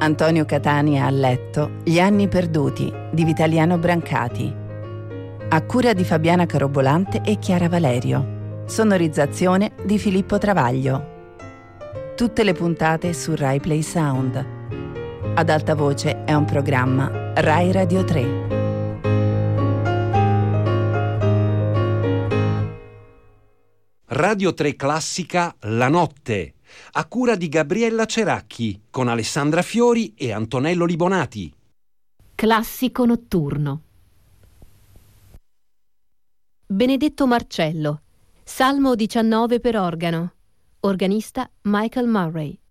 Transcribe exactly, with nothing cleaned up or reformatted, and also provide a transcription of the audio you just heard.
Antonio Catania a letto, Gli anni perduti di Vitaliano Brancati. A cura di Fabiana Carobolante e Chiara Valerio. Sonorizzazione di Filippo Travaglio. Tutte le puntate su Rai Play Sound. Ad alta voce è un programma Rai Radio tre. Radio tre Classica La Notte, a cura di Gabriella Ceracchi, con Alessandra Fiori e Antonello Libonati. Classico notturno. Benedetto Marcello, Salmo diciannove per organo, organista Michael Murray.